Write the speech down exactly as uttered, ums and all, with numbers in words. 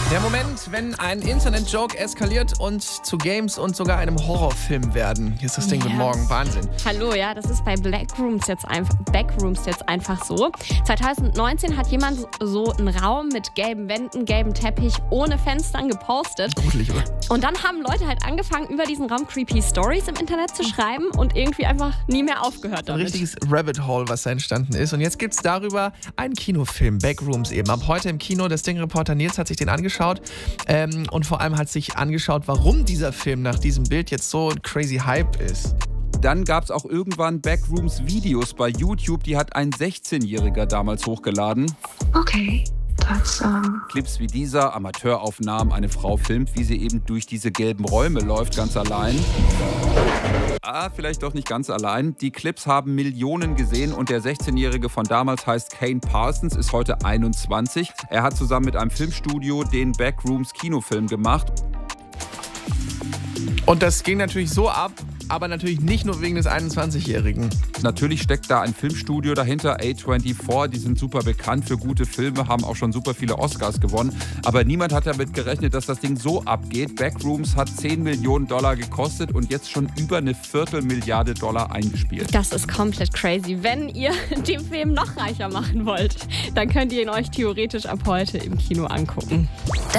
Der Moment, wenn ein Internet-Joke eskaliert und zu Games und sogar einem Horrorfilm werden. Hier ist das Ding, Ja. Guten Morgen, Wahnsinn. Hallo, ja, das ist bei Backrooms jetzt, einfach, Backrooms jetzt einfach so. zwanzig neunzehn hat jemand so einen Raum mit gelben Wänden, gelben Teppich, ohne Fenstern gepostet. Gruselig, oder? Und dann haben Leute halt angefangen, über diesen Raum creepy Stories im Internet zu schreiben und irgendwie einfach nie mehr aufgehört Ein damit. richtiges Rabbit Hole, was da entstanden ist. Und jetzt gibt es darüber einen Kinofilm, Backrooms eben. Ab heute im Kino. Das Ding-Reporter Nils hat sich den angeschaut. Ähm, und vor allem hat sich angeschaut, warum dieser Film nach diesem Bild jetzt so ein crazy Hype ist. Dann gab es auch irgendwann Backrooms-Videos bei YouTube. Die hat ein sechzehnjähriger damals hochgeladen. Okay, that's um. Clips wie dieser, Amateuraufnahmen, eine Frau filmt, wie sie eben durch diese gelben Räume läuft, ganz allein. Ah, vielleicht doch nicht ganz allein. Die Clips haben Millionen gesehen und der sechzehnjährige von damals heißt Kane Parsons, ist heute einundzwanzig. Er hat zusammen mit einem Filmstudio den Backrooms Kinofilm gemacht. Und das ging natürlich so ab, aber natürlich nicht nur wegen des einundzwanzigjährigen. Natürlich steckt da ein Filmstudio dahinter, A vierundzwanzig, die sind super bekannt für gute Filme, haben auch schon super viele Oscars gewonnen. Aber niemand hat damit gerechnet, dass das Ding so abgeht. Backrooms hat zehn Millionen Dollar gekostet und jetzt schon über eine Viertelmilliarde Dollar eingespielt. Das ist komplett crazy. Wenn ihr den Film noch reicher machen wollt, dann könnt ihr ihn euch theoretisch ab heute im Kino angucken.